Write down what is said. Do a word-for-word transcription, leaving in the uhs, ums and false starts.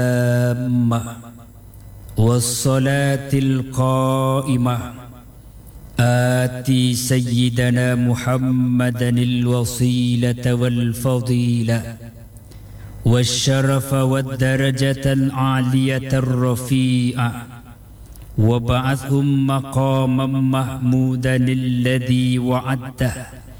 التامة والصلاة القائمة آتي سيدنا محمدا الوسيلة والفضيلة والشرف والدرجة العالية الرفيعة وابعثهم مقاما محمودا الذي وعدته